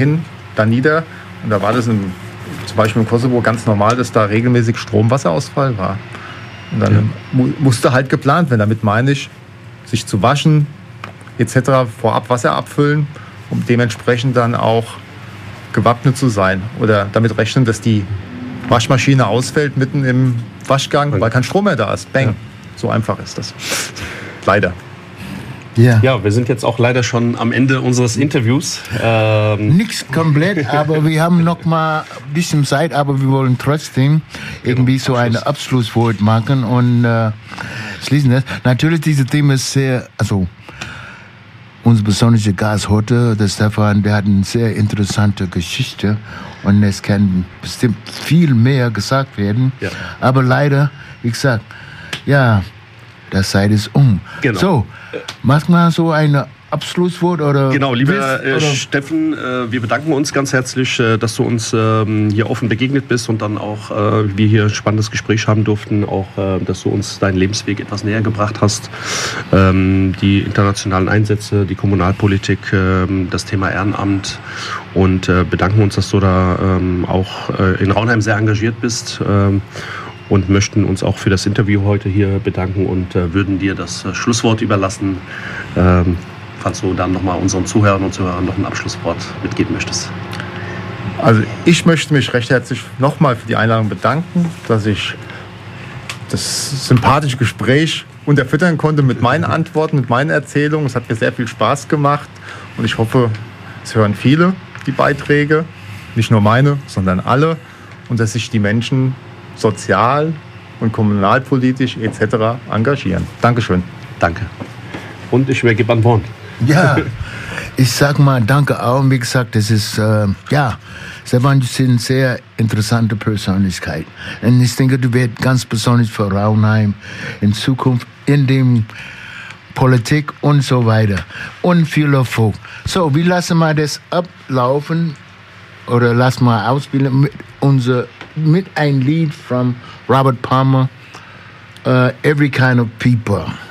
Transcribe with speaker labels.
Speaker 1: dahin, da nieder. Und da war das zum Beispiel im Kosovo ganz normal, dass da regelmäßig Strom-Wasserausfall war. Und dann musste halt geplant werden. Damit meine ich, sich zu waschen etc. vorab Wasser abfüllen, um dementsprechend dann auch gewappnet zu sein. Oder damit rechnen, dass die Waschmaschine ausfällt mitten im Waschgang, weil kein Strom mehr da ist. Bang. Ja. So einfach ist das. Leider.
Speaker 2: Ja, wir sind jetzt auch leider schon am Ende unseres Interviews.
Speaker 3: Nichts komplett, aber wir haben noch mal ein bisschen Zeit, aber wir wollen trotzdem irgendwie so ein Abschlusswort machen und schließen das. Natürlich, dieses Thema ist sehr, also unser besonderer Gast heute, der Stefan, der hat eine sehr interessante Geschichte und es kann bestimmt viel mehr gesagt werden. Ja. Aber leider, wie gesagt, ja, das Zeit ist um.
Speaker 2: Genau.
Speaker 3: So, mach mal so ein Abschlusswort oder.
Speaker 2: Genau, lieber Steffen, wir bedanken uns ganz herzlich, dass du uns hier offen begegnet bist und dann auch wir hier ein spannendes Gespräch haben durften, auch dass du uns deinen Lebensweg etwas näher gebracht hast. Die internationalen Einsätze, die Kommunalpolitik, das Thema Ehrenamt und bedanken uns, dass du da auch in Raunheim sehr engagiert bist. Und möchten uns auch für das Interview heute hier bedanken und würden dir das Schlusswort überlassen, falls du dann nochmal unseren Zuhörern und Zuhörern noch ein Abschlusswort mitgeben möchtest.
Speaker 1: Also ich möchte mich recht herzlich nochmal für die Einladung bedanken, dass ich das sympathische Gespräch unterfüttern konnte mit meinen Antworten, mit meinen Erzählungen. Es hat mir sehr viel Spaß gemacht und ich hoffe, es hören viele die Beiträge, nicht nur meine, sondern alle, und dass sich die Menschen sozial und kommunalpolitisch etc. engagieren. Dankeschön.
Speaker 2: Danke. Und ich übergebe an Born.
Speaker 3: Ja, ich sag mal danke auch. Wie gesagt, das ist, Stefan, du bist eine sehr interessante Persönlichkeit. Und ich denke, du wirst ganz besonders für Raunheim in Zukunft in dem Politik und so weiter. Und viel Erfolg. So, wir lassen mal das ablaufen oder lassen mal ausspielen mit ein Lied von Robert Palmer, Every Kind of People.